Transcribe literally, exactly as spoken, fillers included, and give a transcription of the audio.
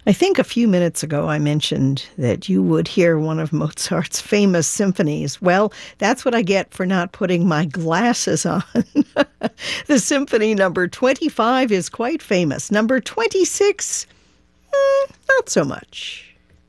I think a few minutes ago I mentioned that you would hear one of Mozart's famous symphonies. Well, that's what I get for not putting my glasses on. The symphony number twenty-five is quite famous. Number twenty-six, mm, not so much.